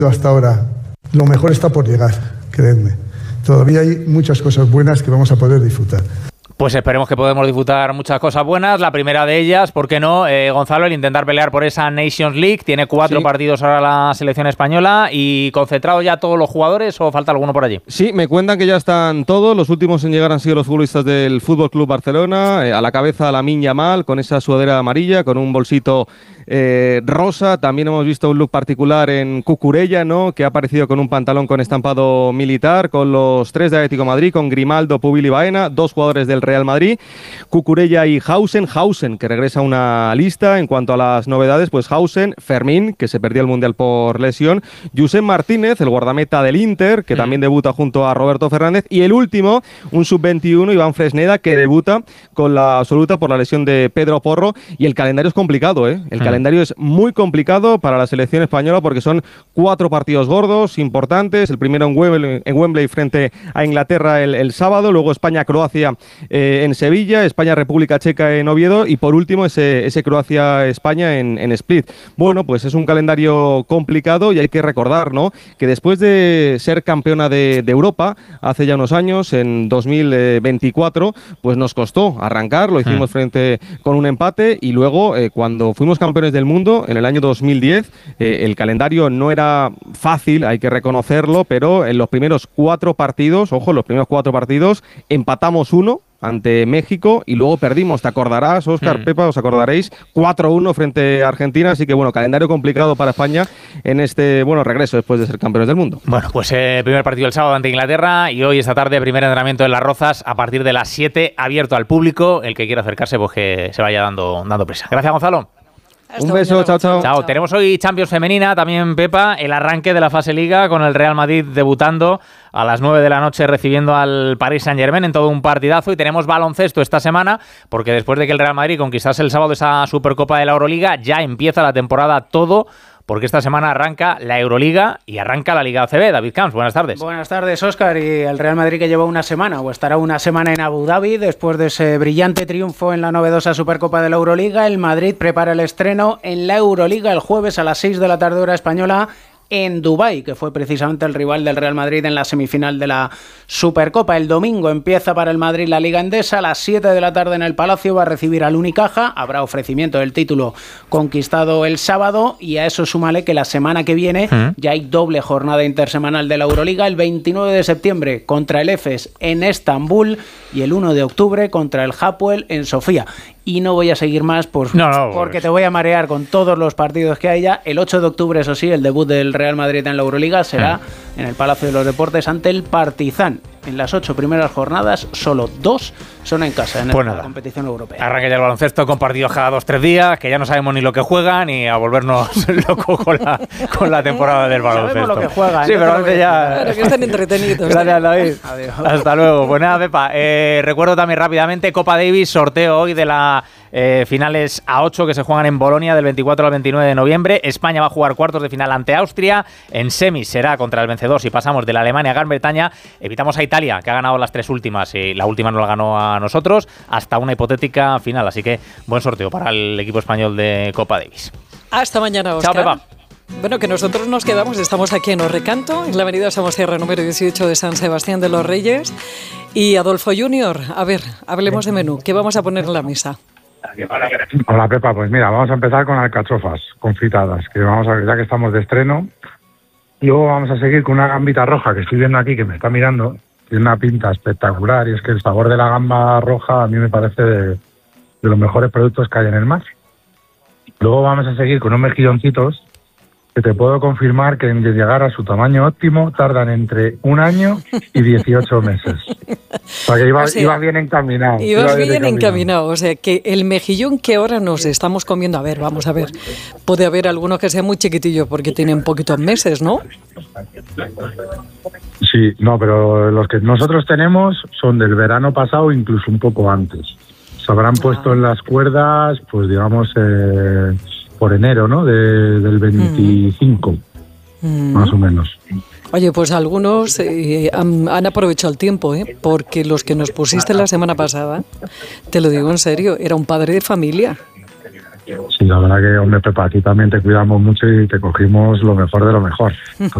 hasta ahora. Lo mejor está por llegar, creedme. Todavía hay muchas cosas buenas que vamos a poder disfrutar. Pues esperemos que podamos disfrutar muchas cosas buenas. La primera de ellas, ¿por qué no? Gonzalo, el intentar pelear por esa Nations League. Tiene 4 partidos ahora la selección española. ¿Y concentrados ya todos los jugadores o falta alguno por allí? Sí, me cuentan que ya están todos. Los últimos en llegar han sido los futbolistas del FC Barcelona. A la cabeza Lamine Yamal, con esa sudadera amarilla, con un bolsito rosa. También hemos visto un look particular en Cucurella, ¿no?, que ha aparecido con un pantalón con estampado militar, con los 3 de Atlético de Madrid, con Grimaldo, Pubil y Baena, 2 jugadores del Real Madrid, Cucurella y Hausen, que regresa a una lista. En cuanto a las novedades, pues Hausen, Fermín, que se perdió el Mundial por lesión, Josep Martínez, el guardameta del Inter, que también debuta junto a Roberto Fernández, y el último, un sub-21, Iván Fresneda, que debuta con la absoluta por la lesión de Pedro Porro. Y el calendario es complicado, ¿eh? El calendario es muy complicado para la selección española porque son 4 partidos gordos, importantes. El primero en Wembley frente a Inglaterra el sábado, luego España-Croacia en Sevilla, España-República Checa en Oviedo y por último ese Croacia-España en Split. Bueno, pues es un calendario complicado y hay que recordar, ¿no?, que después de ser campeona de Europa hace ya unos años, en 2024, pues nos costó arrancar, lo hicimos con un empate y luego cuando fuimos campeones del mundo en el año 2010, el calendario no era fácil, hay que reconocerlo, pero en los primeros 4 partidos, empatamos 1 ante México y luego perdimos, te acordarás, Óscar, Pepa, os acordaréis, 4-1 frente a Argentina, así que bueno, calendario complicado para España en este, regreso después de ser campeones del mundo. Bueno, pues primer partido el sábado ante Inglaterra y hoy esta tarde primer entrenamiento en Las Rozas a partir de las 7, abierto al público, el que quiera acercarse pues que se vaya dando prisa. Gracias, Gonzalo. Un beso, chao. Tenemos hoy Champions femenina, también Pepa, el arranque de la fase Liga con el Real Madrid debutando a las 9 de la noche recibiendo al Paris Saint-Germain en todo un partidazo, y tenemos baloncesto esta semana porque después de que el Real Madrid conquistase el sábado esa Supercopa de la Euroliga, ya empieza la temporada todo, porque esta semana arranca la Euroliga y arranca la Liga ACB. David Camps, buenas tardes. Buenas tardes, Óscar. Y el Real Madrid, que lleva una semana o estará una semana en Abu Dhabi después de ese brillante triunfo en la novedosa Supercopa de la Euroliga. El Madrid prepara el estreno en la Euroliga el jueves a las 6 de la tarde hora española en Dubái, que fue precisamente el rival del Real Madrid en la semifinal de la Supercopa. El domingo empieza para el Madrid la Liga Endesa, a las 7 de la tarde en el Palacio va a recibir al Unicaja, habrá ofrecimiento del título conquistado el sábado, y a eso súmale que la semana que viene ya hay doble jornada intersemanal de la Euroliga, el 29 de septiembre contra el Efes en Estambul y el 1 de octubre contra el Hapoel en Sofía. Y no voy a seguir más porque te voy a marear con todos los partidos que hay ya. El 8 de octubre, eso sí, el debut del Real Madrid en la Euroliga será en el Palacio de los Deportes ante el Partizan. En las 8 primeras jornadas, solo 2 son en casa, en la competición europea. Arranca ya el baloncesto con partidos cada 2-3 días, que ya no sabemos ni lo que juegan, ni a volvernos locos con la temporada del baloncesto. Sabemos lo que juegan. Sí, pero antes ya... Claro, que están entretenidos. Gracias, David. Adiós. Hasta luego. Pues nada, Pepa, recuerdo también rápidamente Copa Davis, sorteo hoy de la finales A8 que se juegan en Bolonia del 24 al 29 de noviembre. España va a jugar cuartos de final ante Austria. En semis será contra el vencedor si pasamos de la Alemania a Gran Bretaña. Evitamos a Italia, que ha ganado las 3 últimas y la última no la ganó a nosotros, hasta una hipotética final. Así que buen sorteo para el equipo español de Copa Davis. Hasta mañana, Óscar. Chao, Pepa. Bueno, que nosotros nos quedamos, estamos aquí en Orrecanto, en la avenida Somosierra número 18 de San Sebastián de los Reyes. Y Adolfo Junior, a ver, hablemos de menú. ¿Qué vamos a poner en la mesa? Hola, Pepa, pues mira, vamos a empezar con alcachofas confitadas, que ya que estamos de estreno. Luego vamos a seguir con una gambita roja que estoy viendo aquí, que me está mirando. Tiene una pinta espectacular, y es que el sabor de la gamba roja a mí me parece de los mejores productos que hay en el mar. Luego vamos a seguir con unos mejilloncitos que te puedo confirmar que en llegar a su tamaño óptimo tardan entre 1 año y 18 meses. O sea que iba bien encaminado. Ibas bien encaminado. O sea que el mejillón que ahora nos estamos comiendo, a ver, vamos a ver, puede haber algunos que sean muy chiquitillos porque tienen poquitos meses, ¿no? Sí, no, pero los que nosotros tenemos son del verano pasado, incluso un poco antes. Se habrán puesto en las cuerdas, pues digamos, por enero, ¿no? Del 25, más o menos. Oye, pues algunos han aprovechado el tiempo, porque los que nos pusiste la semana pasada, te lo digo en serio, era un padre de familia. Sí, la verdad que, hombre, Pepa, a ti también te cuidamos mucho y te cogimos lo mejor de lo mejor.